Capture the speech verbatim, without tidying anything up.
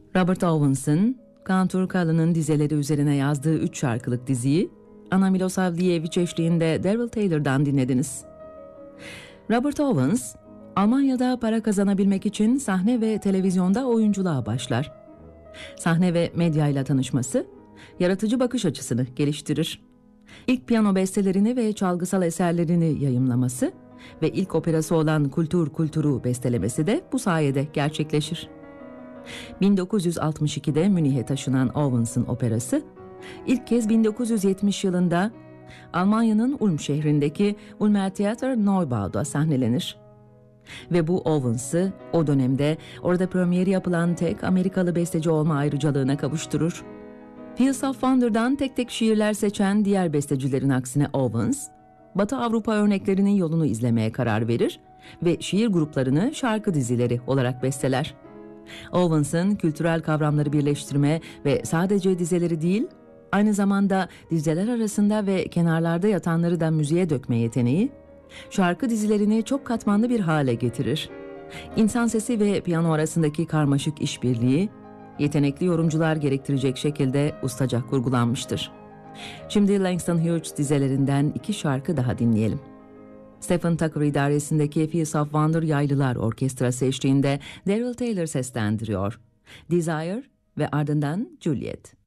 Robert Owens'ın Kaan Turkal'ın dizeleri üzerine yazdığı üç şarkılık diziyi Ana Milosavljević eşliğinde Daryl Taylor'dan dinlediniz. Robert Owens, Almanya'da para kazanabilmek için sahne ve televizyonda oyunculuğa başlar. Sahne ve medyayla tanışması, yaratıcı bakış açısını geliştirir. İlk piyano bestelerini ve çalgısal eserlerini yayımlaması ve ilk operası olan Kultur Kultur'u bestelemesi de bu sayede gerçekleşir. bin dokuz yüz altmış ikide Münih'e taşınan Owens'ın operası, ilk kez bin dokuz yüz yetmiş yılında Almanya'nın Ulm şehrindeki Ulmer Theater Neubau'da sahnelenir. Ve bu Owens'ı o dönemde orada premieri yapılan tek Amerikalı besteci olma ayrıcalığına kavuşturur. Fields of Wonder'dan tek tek şiirler seçen diğer bestecilerin aksine Owens, Batı Avrupa örneklerinin yolunu izlemeye karar verir ve şiir gruplarını şarkı dizileri olarak besteler. Owens'ın kültürel kavramları birleştirme ve sadece dizeleri değil, aynı zamanda dizeler arasında ve kenarlarda yatanları da müziğe dökme yeteneği, şarkı dizilerini çok katmanlı bir hale getirir. İnsan sesi ve piyano arasındaki karmaşık işbirliği, yetenekli yorumcular gerektirecek şekilde ustaca kurgulanmıştır. Şimdi Langston Hughes dizelerinden iki şarkı daha dinleyelim. Stephen Tucker idaresindeki Fields of Wonder Yaylılar Orkestrası eşliğinde Daryl Taylor seslendiriyor. Desire ve ardından Juliet.